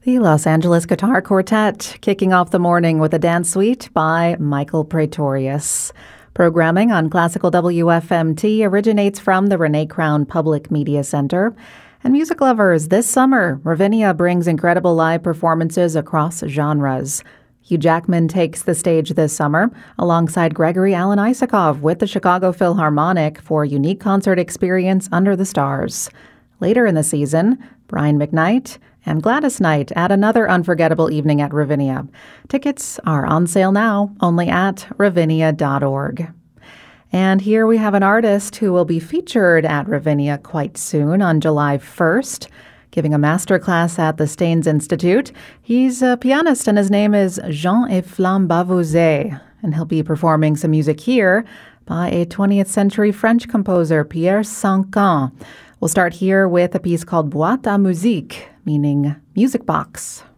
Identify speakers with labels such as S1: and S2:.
S1: The Los Angeles Guitar Quartet kicking off the morning with a dance suite by Michael Praetorius. Programming on Classical WFMT originates from the Renee Crown Public Media Center. And music lovers, this summer, Ravinia brings incredible live performances across genres. Hugh Jackman takes the stage this summer alongside Gregory Alan Isakov with the Chicago Philharmonic for a unique concert experience under the stars. Later in the season, Brian McKnight and Gladys Knight add another unforgettable evening at Ravinia. Tickets are on sale now, only at ravinia.org. And here we have an artist who will be featured at Ravinia quite soon on July 1st, giving a masterclass at the Staines Institute. He's a pianist and his name is Jean-Efflam Bavouzet, and he'll be performing some music here by a 20th century French composer, Pierre Sancan. We'll start here with a piece called Boîte à musique, meaning music box.